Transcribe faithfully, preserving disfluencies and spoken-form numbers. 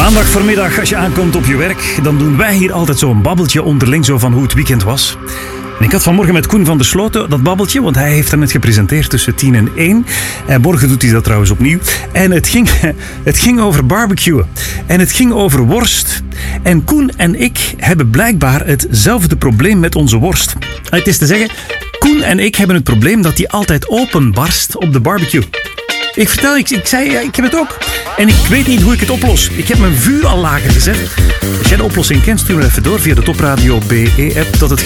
Maandag voormiddag, als je aankomt op je werk, dan doen wij hier altijd zo'n babbeltje onderling zo van hoe het weekend was. En ik had vanmorgen met Koen van der Sloten dat babbeltje, want hij heeft er net gepresenteerd tussen tien en één. En morgen doet hij dat trouwens opnieuw. En het ging, het ging over barbecuen. En het ging over worst. En Koen en ik hebben blijkbaar hetzelfde probleem met onze worst. Het is te zeggen, Koen en ik hebben het probleem dat die altijd openbarst op de barbecue. Ik vertel, ik, ik zei, ik heb het ook. En ik weet niet hoe ik het oplos. Ik heb mijn vuur al lager gezet. Als jij de oplossing kent, stuur me even door via de Topradio B E-app. Dat het